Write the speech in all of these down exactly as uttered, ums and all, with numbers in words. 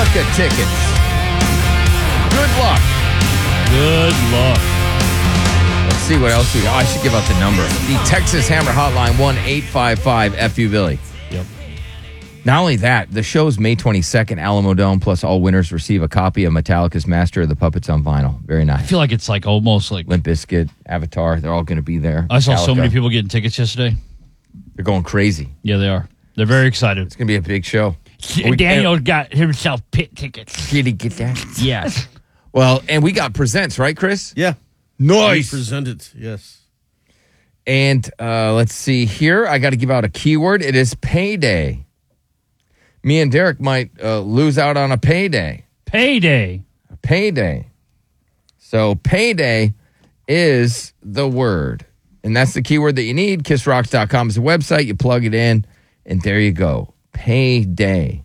Metallica tickets. Good luck. Good luck. Let's see what else we got. Oh, I should give out the number. The Texas Hammer Hotline, one eight five five F U Billy. Yep. Not only that, the show's May twenty-second, Alamo Dome, plus all winners receive a copy of Metallica's Master of the Puppets on vinyl. Very nice. I feel like it's like almost like Limp Bizkit, Avatar, they're all going to be there. I saw so Metallica. many people getting tickets yesterday. They're going crazy. Yeah, they are. They're very excited. It's going to be a big show. We- Daniel got himself pit tickets. Did he get that? Yes. Well, and we got presents, right, Chris? Yeah. Nice. We presented, yes. And uh, let's see here. I got to give out a keyword. It is payday. Me and Derek might uh, lose out on a payday. Payday. A payday. So payday is the word. And that's the keyword that you need. kiss rocks dot com is the website. You plug it in, and there you go. Payday.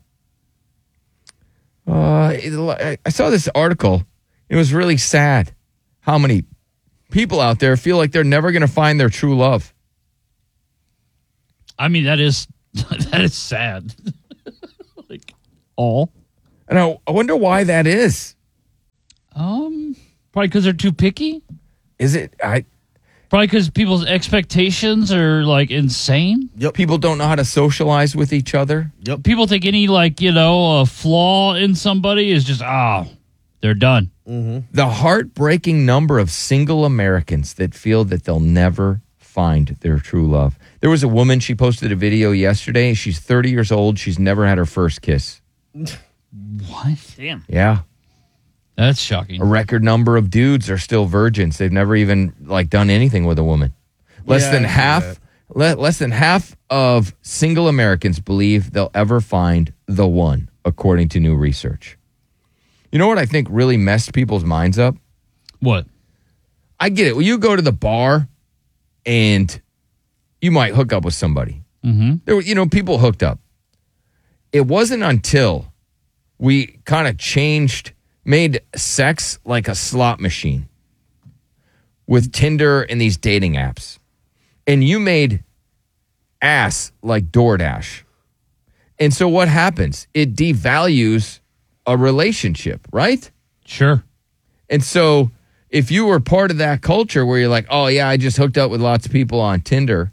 Uh, it, I saw this article. It was really sad how many people out there feel like they're never going to find their true love. I mean, that is that is sad. Like all. And I, I wonder why that is. Um, probably because they're too picky. Is it? I Probably because people's expectations are like insane. Yep. people don't know how to socialize with each other. Yep. People think any like you know a flaw in somebody is just ah, they're done. The heartbreaking number of single Americans that feel that they'll never find their true love. There was a woman, she posted a video yesterday. She's thirty years old. She's never had her first kiss. What? Damn. Yeah. That's shocking. A record number of dudes are still virgins. They've never even like done anything with a woman. Less Yeah, than I see half le- less than half of single Americans believe they'll ever find the one, according to new research. You know what I think really messed people's minds up? What? I get it. Well, you go to the bar and you might hook up with somebody. Mm-hmm. There were, you know, people hooked up. It wasn't until we kind of changed, made sex like a slot machine with Tinder and these dating apps. And you made ass like DoorDash. And so what happens? It devalues a relationship, right? Sure. And so if you were part of that culture where you're like, oh, yeah, I just hooked up with lots of people on Tinder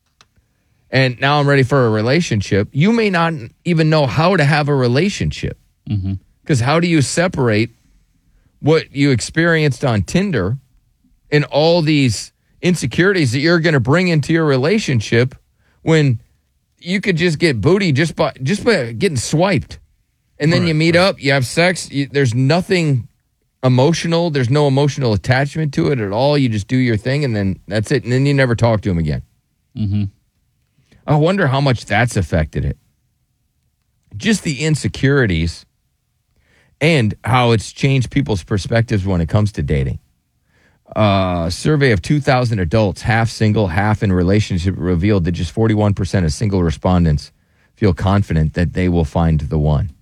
and now I'm ready for a relationship, you may not even know how to have a relationship. Because how do you separate what you experienced on Tinder and all these insecurities that you're going to bring into your relationship when you could just get booty just by just by getting swiped? And then Right, you meet right. up, you have sex, you, there's nothing emotional, there's no emotional attachment to it at all. You just do your thing and then that's it. And then you never talk to him again. Mm-hmm. I wonder how much that's affected it. Just the insecurities and how it's changed people's perspectives when it comes to dating. Uh, a survey of two thousand adults, half single, half in relationship, revealed that just forty-one percent of single respondents feel confident that they will find the one.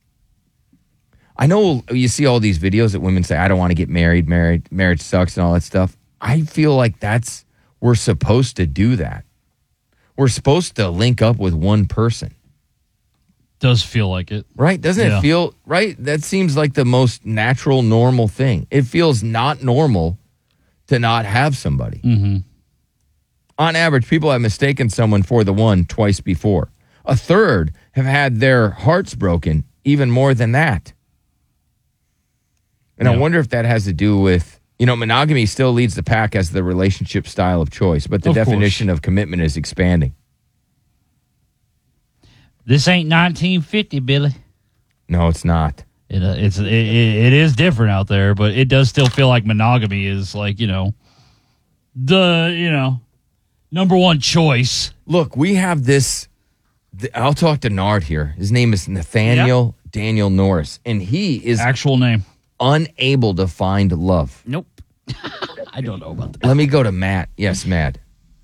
I know you see all these videos that women say, I don't want to get married, married, marriage sucks and all that stuff. I feel like that's, we're supposed to do that. We're supposed to link up with one person. Does feel like it. Right? Doesn't Yeah. it feel right? That seems like the most natural, normal thing. It feels not normal to not have somebody. Mm-hmm. On average, people have mistaken someone for the one twice before. A third have had their hearts broken, even more than that. And I Yeah. wonder if that has to do with, you know, monogamy still leads the pack as the relationship style of choice, but the Of course. definition of commitment is expanding. This ain't nineteen fifty, Billy. No, it's not. It, uh, it's it, it is different out there, but it does still feel like monogamy is like you know the you know number one choice. Look, we have this. th- I'll talk to Nard here. His name is Nathaniel Daniel Norris, and he is Actual name. unable to find love. Nope. I don't know about that. Let me go to Matt. Yes, Matt.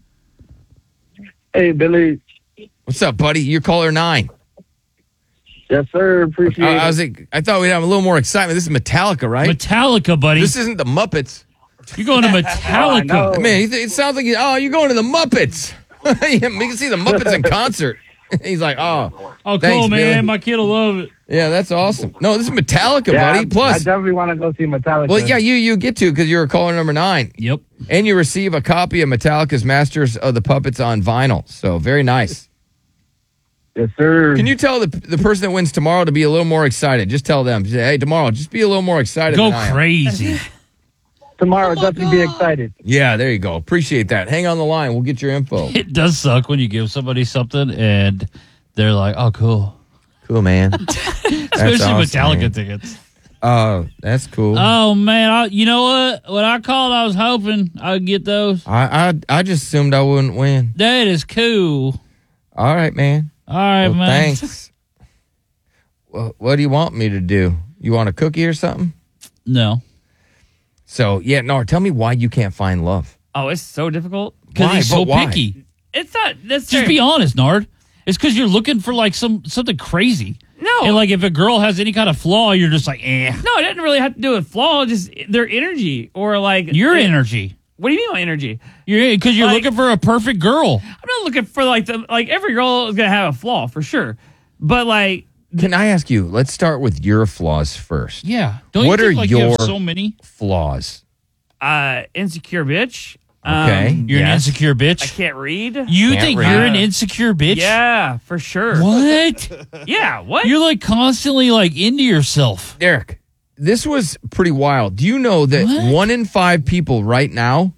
Hey, Billy. What's up, buddy? You're caller nine. Yes, sir. Appreciate I, I it. was. like- I thought we'd have a little more excitement. This is Metallica, right? Metallica, buddy. This isn't the Muppets. You're going to I Metallica. know. Man, it sounds like you, oh, you're going to the Muppets. You can see the Muppets in concert. He's like, oh, Oh, thanks, cool, man. Billy. My kid will love it. Yeah, that's awesome. No, this is Metallica, Yeah, I, buddy. I Plus, definitely want to go see Metallica. well, yeah, you you get to because you're a caller number nine, Yep. and you receive a copy of Metallica's Masters of the Puppets on vinyl. So very nice. Yes, sir. Can you tell the the person that wins tomorrow to be a little more excited? Just tell them, say, hey, tomorrow, just be a little more excited. Go than I am. crazy. Tomorrow, definitely be excited. Yeah, there you go. Appreciate that. Hang on the line. We'll get your info. It does suck when you give somebody something and they're like, oh, cool. Cool, man. Especially awesome, Metallica man. tickets. Oh, that's cool. Oh, man. I, you know what? When I called, I was hoping I'd get those. I, I I just assumed I wouldn't win. That is cool. All right, man. All right, Well, man. thanks. Well, what do you want me to do? You want a cookie or something? No. So, yeah, no, tell me why you can't find love. Oh, it's so difficult. Because Why? he's so But why? picky. It's not. That's Just be honest, Nard. It's because you're looking for like some something crazy. No. And like if a girl has any kind of flaw, you're just like, eh. No, it didn't really have to do with flaw. Just their energy or like Your it- energy. What do you mean my energy? You're because you're Like- looking for a perfect girl. I'm not looking for like the like every girl is gonna have a flaw for sure, but like Can I ask you, let's start with your flaws first. Yeah. Don't What you are think like you your- have so many? Flaws. uh insecure bitch. Okay. Um, You're an Yes. insecure I bitch. can't read. You Can't think read. you're an insecure bitch? Yeah, for sure. What? Yeah, what? You're like constantly like into yourself. Derek, this was pretty wild. Do you know that What? one in five people right now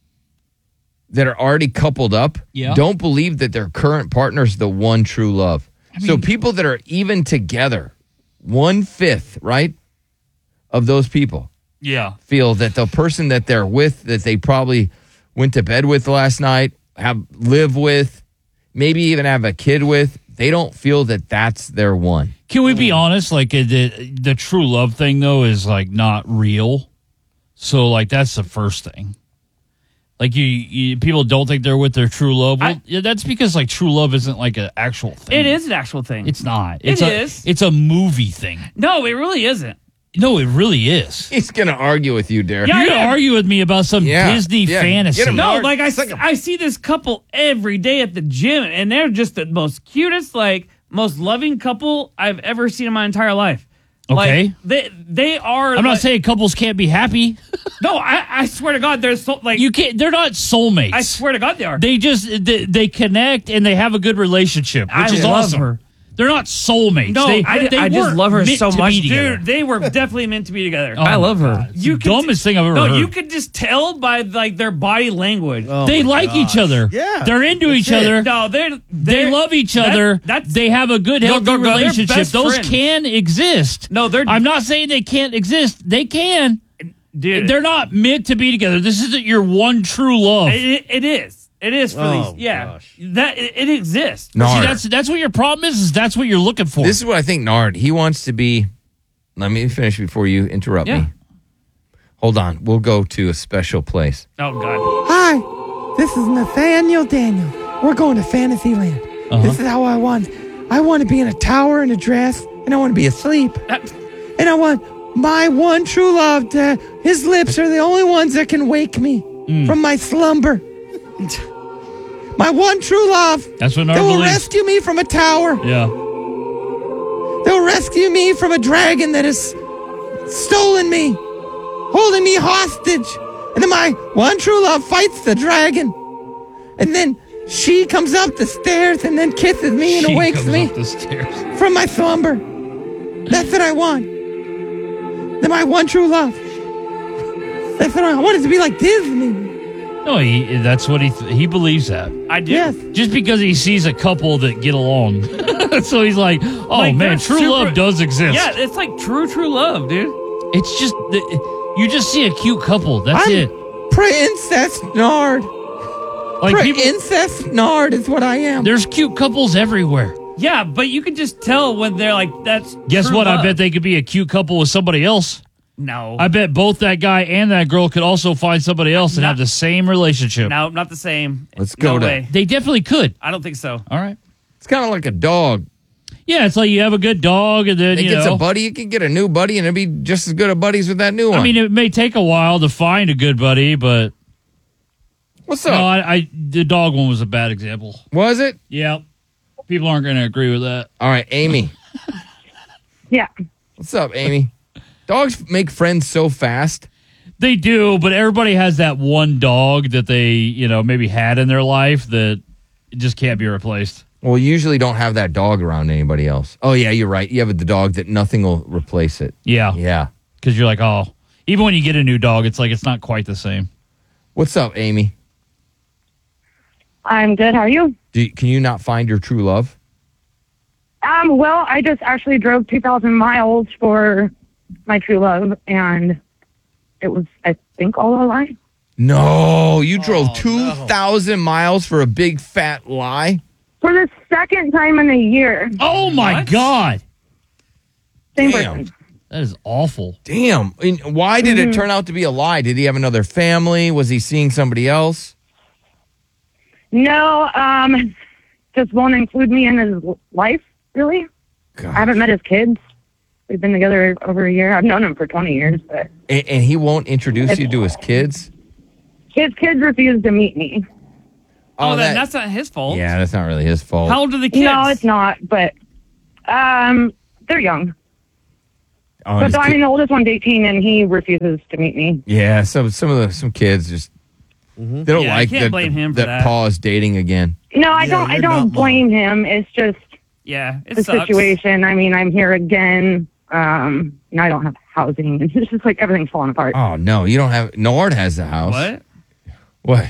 that are already coupled up Yeah. don't believe that their current partner's the one true love? so people that are even together, one fifth, right, of those people Yeah. feel that the person that they're with, that they probably went to bed with last night, have live with, maybe even have a kid with, they don't feel that that's their one. Can we be honest? Like uh, the the true love thing though is like not real. So like that's the first thing. Like you, you people don't think they're with their true love. Well, I- yeah, that's because like true love isn't like an actual thing. it is an actual thing. It's not. It's It a, is. It's a movie thing. no, it really isn't. No, it really is. He's going to argue with you, Derek. Yeah, You're I gonna am. argue with me about some Yeah, Disney yeah, fantasy. get him. No, Nard, like I, suck 'em. I see this couple every day at the gym, and they're just the most cutest, like most loving couple I've ever seen in my entire life. Okay. Like, they they are. I'm not like- saying couples can't be happy. No, I, I swear to God, they're so like. You can't. They're not soulmates. I swear to God, they are. They just they, they connect and they have a good relationship, which I is love awesome. her. They're not soulmates. no, they, I, they I just weren't love her meant so to much, be together. dude. They were definitely meant to be together. Oh I my love her. God. It's the dumbest thing I've ever no, heard. you could just tell by like their body language. they like each other. Yeah. They're into each it. other. No, they're, They they're love each that- other. That's they have a good, No, healthy no, no, they're relationship. best Those friends. can exist. No, they're- I'm not saying they can't exist. They can. dude. They're not meant to be together. This isn't your one true love. It, it is. It is for Oh, these. Yeah, gosh. that it, it exists. Nard. See, that's that's what your problem is. Is that's what you're looking for. This is what I think Nard, he wants to be. Let me finish before you interrupt Yeah. me. Hold on. We'll go to a special place. Oh God. Hi, this is Nathaniel Daniel. We're going to Fantasyland. This is how I want. I want to be in a tower in a dress, and I want to be asleep. Uh, And I want my one true love to. His lips are the only ones that can wake me from my slumber. My one true love. That's what They Nard will believes. rescue me from a tower. Yeah. They'll rescue me from a dragon that has stolen me, holding me hostage. And then my one true love fights the dragon. And then she comes up the stairs and then kisses me and She awakes comes me up the stairs. from my slumber. That's what I want. Then my one true love. That's what I, I want it to be like Disney. No, he, that's what he th- he believes that. I do. Yes. Just because he sees a couple that get along, so he's like, "Oh Like, man, they're true super- love does exist." Yeah, it's like true, true love, dude. It's just the, you just see a cute couple. That's I'm it. Princess Nard. Like people, Princess Nard is what I am. there's cute couples everywhere. Yeah, but you can just tell when they're like, that's. Guess true what? I love. bet they could be a cute couple with somebody else. No. I bet both that guy and that girl could also find somebody else and Not- have the same relationship. No, not the same. Let's go no to- way. They definitely could. I don't think so. All right. It's kind of like a dog. Yeah, it's like you have a good dog, and then It you gets know. a buddy, you can get a new buddy, and it'll be just as good a buddies with that new one. I mean, it may take a while to find a good buddy, but what's no, up? I, I the dog one was a bad example. Was it? Yeah. People aren't going to agree with that. All right, Amy. Yeah. What's up, Amy? Dogs make friends so fast. They do, but everybody has that one dog that they, you know, maybe had in their life that just can't be replaced. Well, you usually don't have that dog around anybody else. Oh, yeah, you're right. You have the dog that nothing will replace it. Yeah. Yeah. Because you're like, oh, even when you get a new dog, it's like it's not quite the same. What's up, Amy? I'm good. How are you? Do you, can you not find your true love? Um, well, I just actually drove two thousand miles for my true love, and it was, I think, all a lie. No, you drove Oh, two thousand miles for a big fat lie? For the second time in a year. Oh, my What? God. Same Damn. person. That is awful. Damn. And why did Mm-hmm. it turn out to be a lie? Did he have another family? Was he seeing somebody else? No, um, just won't include me in his life, really. I haven't met his kids. We've been together over a year. I've known him for twenty years, but And, and he won't introduce you to his kids? his kids refuse to meet me. Oh, then that- that's not his fault. Yeah, that's not really his fault. How old are the kids? No, it's not, but um, they're young. Oh, But his the, I kid- mean, the oldest one's eighteen, and he refuses to meet me. yeah, some some of the some kids just they don't Yeah, I like can't that, blame him for that that. Paul is dating again. No, I Yeah, don't. I you're don't not blame him. It's just Yeah, it the sucks. situation. I mean, I'm here again. Um, and I don't have housing. It's just like everything's falling apart. Oh no, you don't have. Nord has the house. What? What?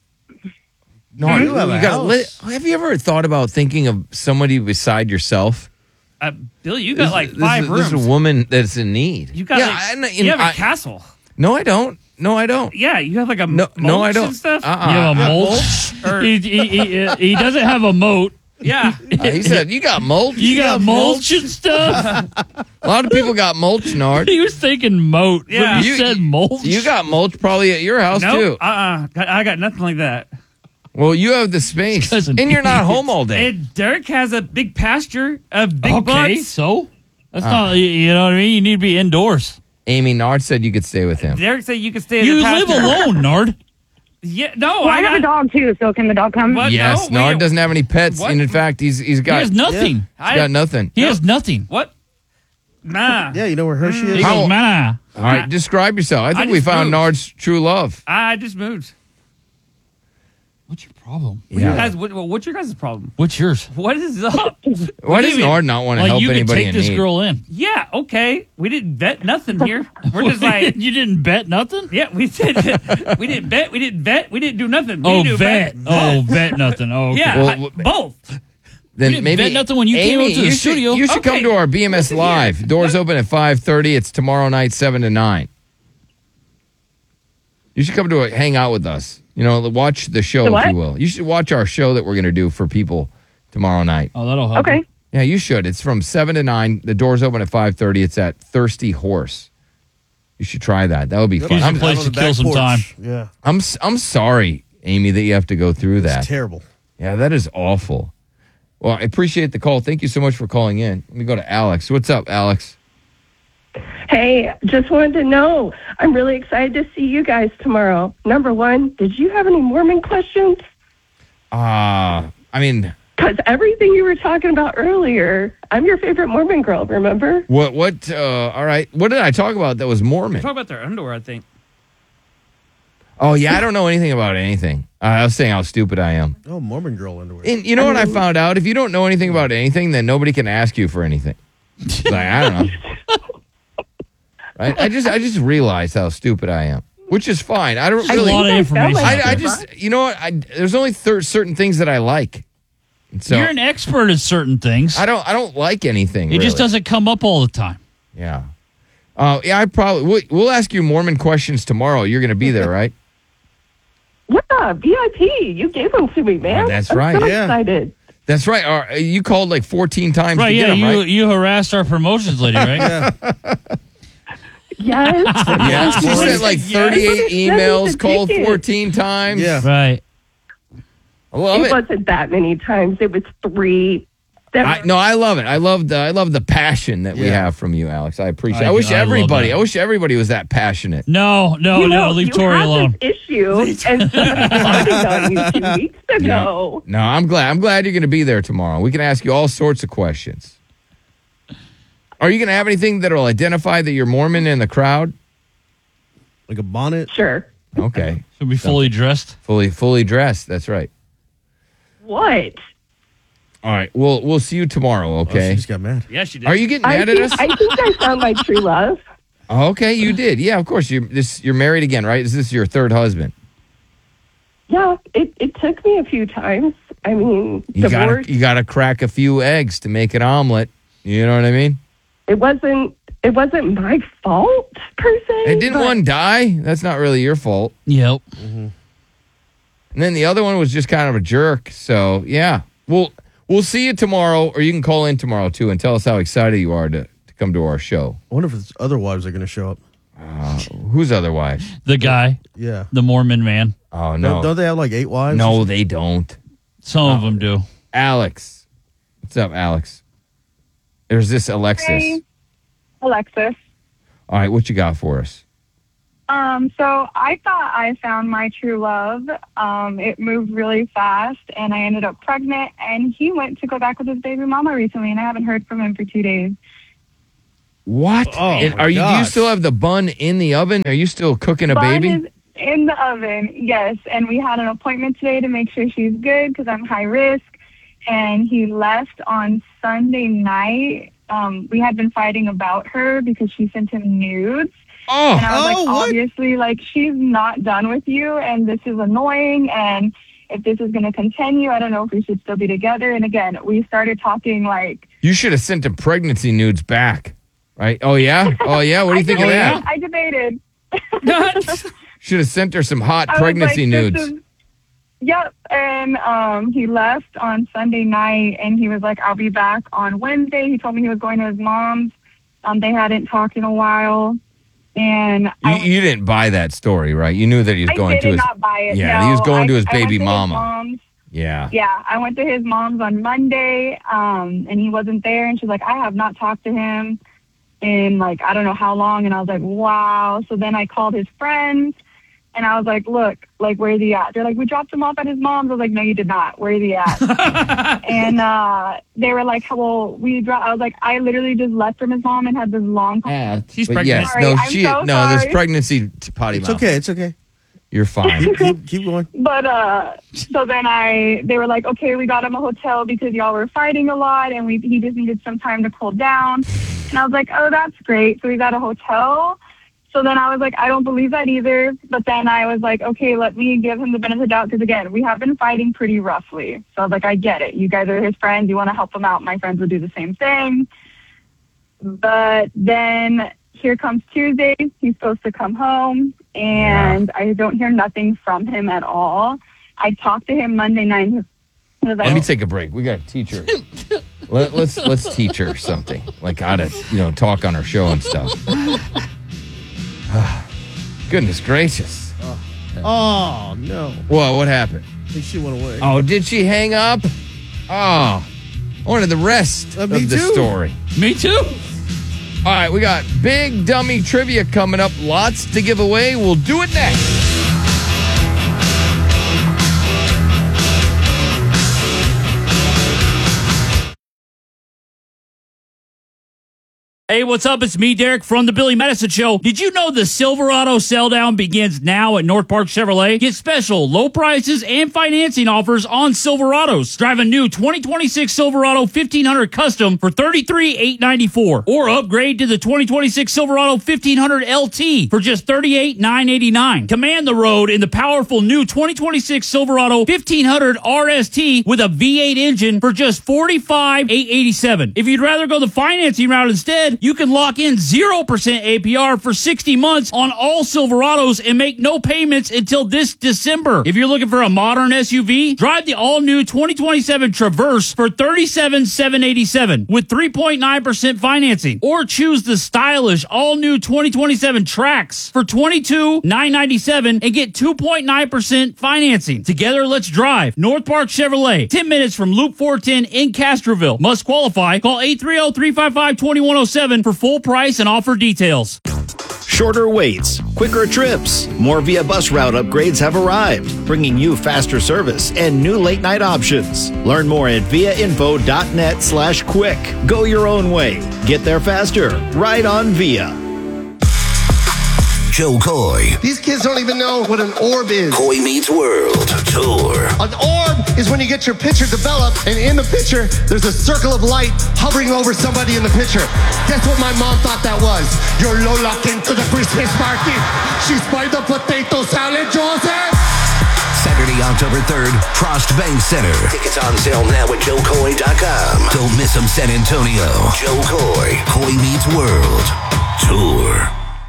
Nord, You have a got house. Have you ever thought about thinking of somebody beside yourself? Uh, Bill, you got This- like this, five is, rooms. This is a woman that's in need. You got yeah, like, I, and you have a I- castle. No, I don't. No, I don't. Yeah, you have like a No, no, I mulch don't. and stuff. Uh-uh. You have a Uh, mulch? Or- he, he, he, he doesn't have a moat. Yeah, Uh, he said, "You got mulch. You got mulch and stuff? A lot of people got mulch, Nard. He was thinking moat, Yeah. but he You- said mulch. You got mulch probably at your house no, too. uh, uh I got nothing like that. Well, you have the space, Cousin and you're not idiot. home all day. And Derek has a big pasture of big okay, butts. so that's Uh. not, you know what I mean? You need to be indoors. Amy Nard said you could stay with him. Derek said you could stay in You the live pasture. alone, Nard. Yeah, no, Well, I I have a got. dog too, so can the dog come? What? Yes, No, we- Nard doesn't have any pets, What? and in fact, he's he's He got has nothing. he's I, got nothing. He has nothing. What? Nah. Yeah, you know where Hershey He is? How- goes, man. All right, describe yourself. I think we just found moved. Nard's true love. I just moved. What's your problem? You guys, what, what's your guys' problem? What's yours? What is up? Why do you does mean? Nard not want to Like help you could anybody take in this need? girl in. Yeah, okay. We didn't vet nothing here. We're just like, you didn't bet nothing. yeah, we did. We didn't bet. We didn't vet. We didn't do nothing. We Oh, didn't do vet. bet. Oh, vet nothing. Oh, okay. Yeah, Well, I- w- both. Then You didn't maybe bet nothing when you came Amy, up to the you should, studio. You should come Okay. to our B M S Listen Live. here. Doors What? open at five thirty. It's tomorrow night, seven to nine. You should come to a, hang out with us. You know, watch the show, The if what? you will. You should watch our show that we're going to do for people tomorrow night. Oh, that'll help. Okay. you. Yeah, you should. It's from seven to nine. The doors open at five thirty. It's at Thirsty Horse. You should try that. That would be fun. Here's a I'm, place Out on to the kill back some porch. time. Yeah, I'm, s- I'm sorry, Amy, that you have to go through that. it's terrible. Yeah, that is awful. Well, I appreciate the call. Thank you so much for calling in. Let me go to Alex. What's up, Alex? Hey, just wanted to know. I'm really excited to see you guys tomorrow. Number one, did you have any Mormon questions? Uh, I mean, Because everything you were talking about earlier, I'm your favorite Mormon girl, remember? what, what, uh, all right. What did I talk about that was Mormon? Talk about their underwear. I think. Oh, yeah, I don't know anything about anything. Uh, I was saying how stupid I am. Oh, Mormon girl underwear. And you know what I found out? If you don't know anything about anything, then nobody can ask you for anything. Like, I don't know. Right? I just, I just realized how stupid I am, which is fine. I don't There's really. a lot of I felt information. like- I, I out there. just, you know what? I, there's only thir- certain things that I like. And so You're an expert at certain things. I don't, I don't like anything. It just really. doesn't come up all the time. Yeah. Uh, yeah, I probably we'll, we'll ask you Mormon questions tomorrow. You're going to be there, right? Yeah, V I P. You gave them to me, man. Oh, that's I'm right. so Yeah. excited. That's right. Uh, you called like fourteen times Right? to Yeah. get them, You right? you harassed our promotions lady, right? Yeah. Yes. Yeah. She sent like thirty-eight Yes. emails, called Ticket. fourteen times. Yeah. Right. I love It it. wasn't that many times. It was three. I, no, I love it. I love the I love the passion that we Yeah. have from you, Alex. I appreciate. I I, wish do. I love everybody. that. I wish everybody was that passionate. No, no, you know, no. Leave you Tori had alone. this issue, and somebody farted on you two weeks ago. No, I'm glad. I'm glad you're going to be there tomorrow. We can ask you all sorts of questions. Are you going to have anything that will identify that you're Mormon in the crowd? Like a bonnet? Sure. Okay, Should be fully dressed. fully fully dressed. That's right. What? All right. We'll we'll see you tomorrow. Oh, she Okay. just got mad. Yeah, she did. Are you getting I mad at think, us? I think I found my true love. Okay, you did. Yeah, of course. You this you're married again, right? Is this your third husband? Yeah, it, it took me a few times. I mean, You got divorce. to you got to crack a few eggs to make an omelet. You know what I mean? It wasn't. It wasn't my fault per se. And didn't but one die? That's not really your fault. Yep. And then the other one was just kind of a jerk. So yeah, we'll we'll see you tomorrow, or you can call in tomorrow too and tell us how excited you are to, to come to our show. I wonder if his other wives are going to show up. Uh, who's other wives? The guy, Yeah. the Mormon man. Oh Don't, no, don't they have like eight wives? no, they don't. Some of them do. Alex, what's up, Alex? There's this Alexis. Hey. Alexis. All right, what you got for us? Um, so I thought I found my true love. Um, it moved really fast, and I ended up pregnant. And he went to go back with his baby mama recently, and I haven't heard from him for two days. What? Oh, And my are you? Do you gosh. still have the bun in the oven? Are you still cooking a Bun baby? is in the oven, yes. And we had an appointment today to make sure she's good because I'm high risk. And he left on Sunday night. Um, we had been fighting about her because she sent him nudes. And Oh, I was Oh, like, what? obviously, like, she's not done with you, and this is annoying, and if this is going to continue, I don't know if we should still be together. And again, we started talking, like... you should have sent the pregnancy nudes back, right? Oh yeah, oh yeah. What do you think of that? I debated. Should have sent her some hot I was pregnancy like, this nudes. is- Yep, and um, he left on Sunday night, and he was like, I'll be back on Wednesday. He told me he was going to his mom's. Um, they hadn't talked in a while. And You, I, you didn't buy that story, right? You knew that he was I going did to his. not buy it. Yeah, no. he was going to his I- I went baby to his mama. mom's. Yeah. Yeah, I went to his mom's on Monday, um, and he wasn't there. And she's like, I have not talked to him in, like, I don't know how long. And I was like, wow. So then I called his friends, and I was like, look, like, where's he at? They're like, we dropped him off at his mom's. I was like, no, you did not. Where's he at? And uh, they were like, well, we dropped. I was like, I literally just left from his mom and had this long Yeah, She's but pregnant. Yes, Sorry, no, I'm she, so no, this sorry. pregnancy t- potty It's mouth. okay. It's okay. You're fine. Keep, keep, keep going. But uh, so then I, they were like, okay, we got him a hotel because y'all were fighting a lot, and we he just needed some time to cool down. And I was like, oh, that's great. So we got a hotel. So then I was like, I don't believe that either. But then I was like, okay, let me give him the benefit of the doubt because again, we have been fighting pretty roughly. So I was like, I get it. You guys are his friends. You want to help him out. My friends would do the same thing. But then here comes Tuesday. He's supposed to come home, and I don't hear nothing from him at all. I talked to him Monday night. He was like, Let me take a break. We got to teach her. Let, let's let's teach her something, like how to you know talk on her show and stuff. Goodness gracious! Oh, no. Whoa, what happened? I think she went away. Oh, did she hang up? Oh, I wanted the rest Uh, of me the too. story. Me too. All right, we got big dummy trivia coming up. Lots to give away. We'll do it next. Hey, what's up? It's me, Derek, from the Billy Madison Show. Did you know the Silverado sell down begins now at North Park Chevrolet? Get special low prices and financing offers on Silverados. Drive a new twenty twenty-six Silverado fifteen hundred Custom for thirty-three thousand eight hundred ninety-four dollars, or upgrade to the twenty twenty-six Silverado fifteen hundred L T for just thirty-eight thousand nine hundred eighty-nine dollars. Command the road in the powerful new twenty twenty-six Silverado fifteen hundred R S T with a V eight engine for just forty-five thousand eight hundred eighty-seven dollars. If you'd rather go the financing route instead, And you can lock in zero percent A P R for sixty months on all Silverados and make no payments until this December. If you're looking for a modern S U V, drive the all-new twenty twenty-seven Traverse for thirty-seven thousand seven hundred eighty-seven dollars with three point nine percent financing. Or choose the stylish all-new twenty twenty-seven Trax for twenty-two thousand nine hundred ninety-seven dollars and get two point nine percent financing. Together, let's drive. North Park Chevrolet, ten minutes from Loop four ten in Castroville. Must qualify. Call eight three zero, three five five, two one zero seven for full price and offer details. Shorter waits, quicker trips, more Via bus route upgrades have arrived, bringing you faster service and new late-night options. Learn more at viainfo.net slash quick. Go your own way. Get there faster. Ride on Via. Joe Coy. These kids don't even know what an orb is. Coy Meets World Tour. An orb is when you get your picture developed, and in the picture, there's a circle of light hovering over somebody in the picture. Guess what my mom thought that was? Your Lola came to the Christmas market. She spied the potato salad, Joseph. Saturday, October third, Frost Bank Center. Tickets on sale now at joe coy dot com. Don't miss them, San Antonio. Joe Coy, Coy Meets World Tour.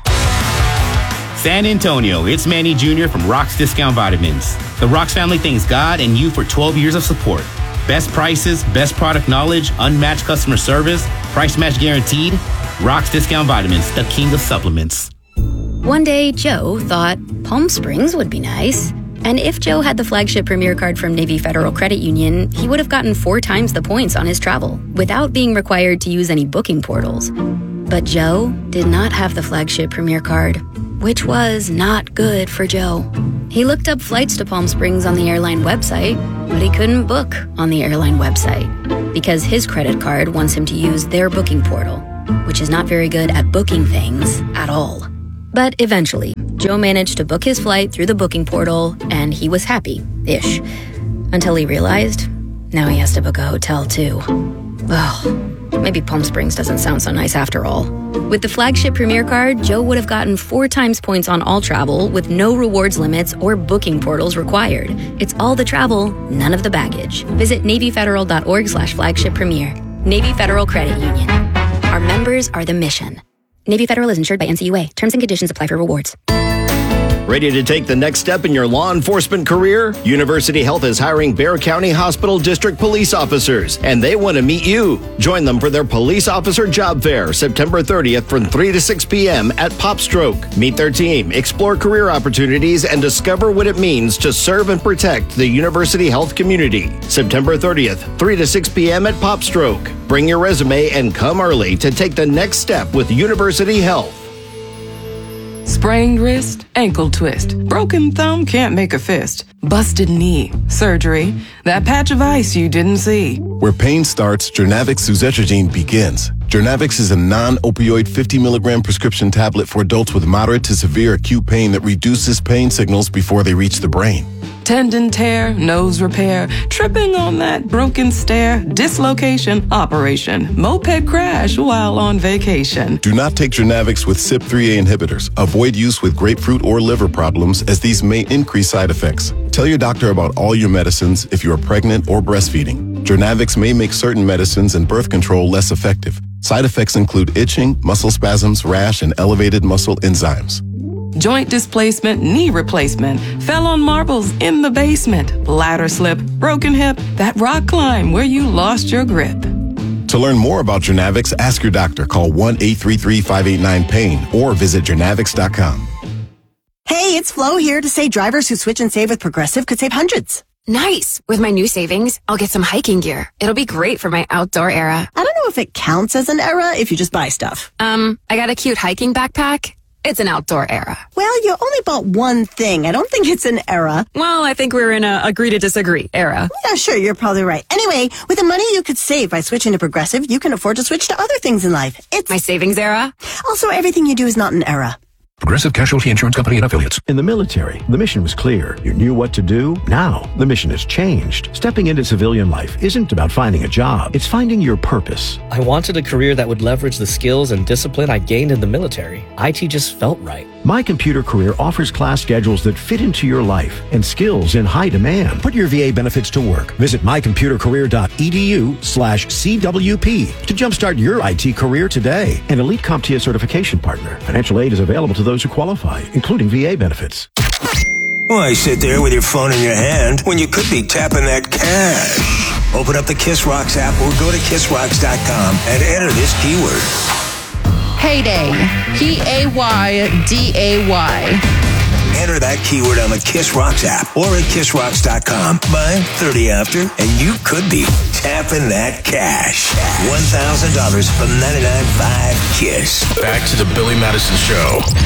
San Antonio, it's Manny Junior from Rock's Discount Vitamins. The Rock's family thanks God and you for twelve years of support. Best prices, best product knowledge, unmatched customer service, price match guaranteed. Rock's Discount Vitamins, the king of supplements. One day, Joe thought Palm Springs would be nice. And if Joe had the flagship Premier card from Navy Federal Credit Union, he would have gotten four times the points on his travel without being required to use any booking portals. But Joe did not have the flagship Premier card, which was not good for Joe. He looked up flights to Palm Springs on the airline website, but he couldn't book on the airline website because his credit card wants him to use their booking portal, which is not very good at booking things at all. But eventually, Joe managed to book his flight through the booking portal, and he was happy-ish, until he realized now he has to book a hotel too. Well, maybe Palm Springs doesn't sound so nice after all. With the flagship Premier card, Joe would have gotten four times points on all travel with no rewards limits or booking portals required. It's all the travel, none of the baggage. Visit NavyFederal.org slash flagship Premier. Navy Federal Credit Union. Our members are the mission. Navy Federal is insured by N C U A. Terms and conditions apply for rewards. Ready to take the next step in your law enforcement career? University Health is hiring Bexar County Hospital District police officers, and they want to meet you. Join them for their police officer job fair, September thirtieth from three to six p.m. at Popstroke. Meet their team, explore career opportunities, and discover what it means to serve and protect the University Health community. September thirtieth, three to six p.m. at Popstroke. Bring your resume and come early to take the next step with University Health. Sprained wrist, ankle twist, broken thumb, can't make a fist, busted knee, surgery, that patch of ice you didn't see. Where pain starts, Jernavix suzetrigine begins. Jernavix is a non-opioid fifty milligram prescription tablet for adults with moderate to severe acute pain that reduces pain signals before they reach the brain. Tendon tear, nose repair, tripping on that broken stair, dislocation, operation, moped crash while on vacation. Do not take Jernavix with C Y P three A inhibitors. Avoid use with grapefruit or liver problems, as these may increase side effects. Tell your doctor about all your medicines if you are pregnant or breastfeeding. Jernavix may make certain medicines and birth control less effective. Side effects include itching, muscle spasms, rash, and elevated muscle enzymes. Joint displacement, knee replacement, fell on marbles in the basement, ladder slip, broken hip, that rock climb where you lost your grip. To learn more about Jernavix, ask your doctor. Call one eight three three, five eight nine, pain or visit jernavix dot com. Hey, it's Flo here to say drivers who switch and save with Progressive could save hundreds. Nice. With my new savings, I'll get some hiking gear. It'll be great for my outdoor era. I don't know if it counts as an era if you just buy stuff. Um, I got a cute hiking backpack. It's an outdoor era. Well, you only bought one thing. I don't think it's an era. Well, I think we're in a agree to disagree era. Yeah, sure, you're probably right. Anyway, with the money you could save by switching to Progressive, you can afford to switch to other things in life. It's my savings era. Also, everything you do is not an era. Progressive Casualty Insurance Company and Affiliates. In the military, the mission was clear. You knew what to do. Now, the mission has changed. Stepping into civilian life isn't about finding a job. It's finding your purpose. I wanted a career that would leverage the skills and discipline I gained in the military. I T just felt right. My Computer Career offers class schedules that fit into your life and skills in high demand. Put your V A benefits to work. Visit mycomputercareer.edu slash CWP to jumpstart your I T career today. An Elite CompTIA certification partner. Financial aid is available to those who qualify, including V A benefits. Why sit there with your phone in your hand when you could be tapping that cash? Open up the Kiss Rocks app or go to kiss rocks dot com and enter this keyword. Payday. P A Y D A Y. Enter that keyword on the Kiss Rocks app or at kiss rocks dot com by thirty after, and you could be tapping that cash. one thousand dollars from ninety-nine point five Kiss. Back to the Billy Madison Show.